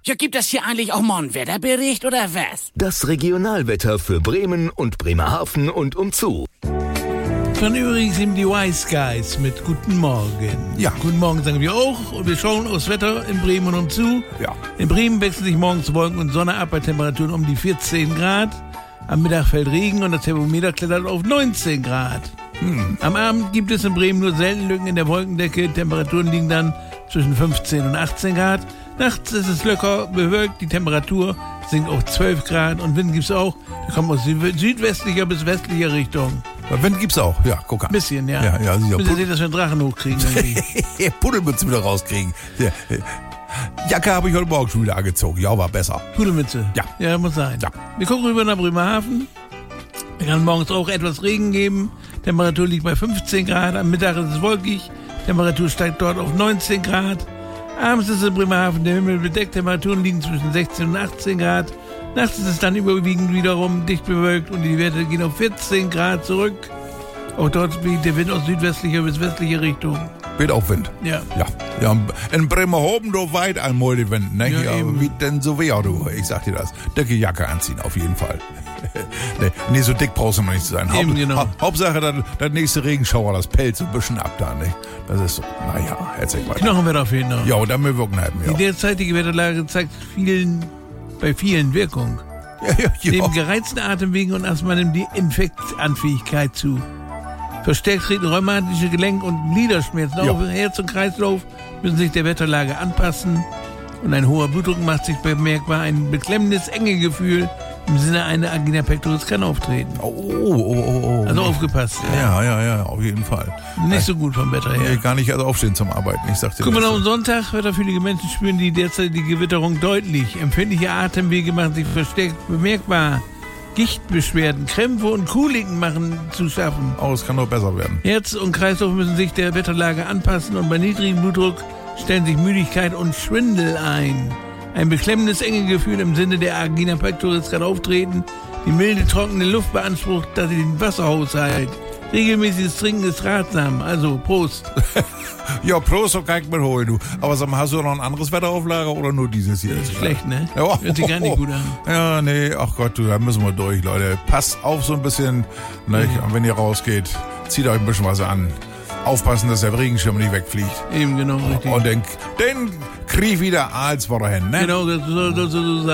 Ja, gibt es hier eigentlich auch mal einen Wetterbericht oder was? Das Regionalwetter für Bremen und Bremerhaven und umzu. Dann übrigens eben die Wise Guys mit Guten Morgen. Ja. Guten Morgen sagen wir auch. Und wir schauen aufs Wetter in Bremen und umzu. Ja. In Bremen wechseln sich morgens Wolken und Sonne ab bei Temperaturen um die 14 Grad. Am Mittag fällt Regen und das Thermometer klettert auf 19 Grad. Am Abend gibt es in Bremen nur selten Lücken in der Wolkendecke. Temperaturen liegen dann zwischen 15 und 18 Grad. Nachts ist es locker bewölkt, die Temperatur sinkt auf 12 Grad und Wind gibt es auch. Der kommt aus südwestlicher bis westlicher Richtung. Wind gibt's auch, ja, guck an. Ein bisschen, ja. Ja, sicher. Müssen sehen, dass wir einen Drachen hochkriegen irgendwie. Pudelmütze wieder rauskriegen. Jacke habe ich heute Morgen schon wieder angezogen. Ja, war besser. Pudelmütze. Ja. Ja, muss sein. Ja. Wir gucken rüber nach Bremerhaven. Es kann morgens auch etwas Regen geben. Temperatur liegt bei 15 Grad. Am Mittag ist es wolkig. Temperatur steigt dort auf 19 Grad. Abends ist in Bremerhaven der Himmel bedeckt. Temperaturen liegen zwischen 16 und 18 Grad. Nachts ist es dann überwiegend wiederum dicht bewölkt und die Werte gehen auf 14 Grad zurück. Auch dort weht der Wind aus südwestlicher bis westlicher Richtung. Weht auch Wind. Ja. Ja, in Bremerhaven, du weit einmal die Wind, ne? Ja, eben. Wie denn so weh, du? Ich sag dir das. Dicke Jacke anziehen, auf jeden Fall. Nee, so dick brauchst du noch nicht zu sein. Eben, genau. Hauptsache, das nächste Regenschauer, das pellt so ein bisschen ab da, ne? Das ist so, naja, erzähl weiter. Knochenwetter fehlen noch. Ja, und dann wir wirken halten, ja. Die derzeitige Wetterlage zeigt bei vielen Wirkung. Ja. Neben gereizten Atemwegen und Asthma nimmt die Infektanfähigkeit zu. Verstärkt treten rheumatische Gelenk- und Gliederschmerzen auf. Herz und Kreislauf müssen sich der Wetterlage anpassen. Und ein hoher Blutdruck macht sich bemerkbar. Ein beklemmendes Engegefühl im Sinne einer Angina pectoris kann auftreten. Oh. Also aufgepasst. Ja, auf jeden Fall. Nicht so gut vom Wetter her. Gar nicht erst aufstehen zum Arbeiten. Ich sag dir Gucken wir das. noch am Sonntag. Wetterfühlige Menschen spüren die derzeitige Witterung deutlich. Empfindliche Atemwege machen sich verstärkt bemerkbar. Gichtbeschwerden, Krämpfe und Koliken machen zu schaffen. Oh, es kann noch besser werden. Herz und Kreislauf müssen sich der Wetterlage anpassen und bei niedrigem Blutdruck stellen sich Müdigkeit und Schwindel ein. Ein beklemmendes Engegefühl im Sinne der Angina pectoris kann auftreten. Die milde, trockene Luft beansprucht den Wasserhaushalt. Regelmäßiges Trinken ist ratsam. Also, Prost. Ja, Prost, so kann ich mir holen, du. Aber sag mal, hast du noch ein anderes Wetterauflager oder nur dieses hier? Das ist schlecht, ne? Ja. Hört sich gar nicht gut an. Ja, nee, ach Gott, du, da müssen wir durch, Leute. Passt auf so ein bisschen, ne, wenn ihr rausgeht, zieht euch ein bisschen was an. Aufpassen, dass der Regenschirm nicht wegfliegt. Eben, genau, richtig. Und dann krieg wieder als hin, ne? Genau, das soll so sein.